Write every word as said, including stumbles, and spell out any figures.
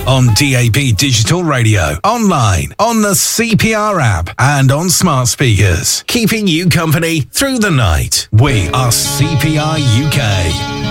on D A B Digital Radio, online, on the C P R app, and on smart speakers. Keeping you company through the night. We are C P R U K.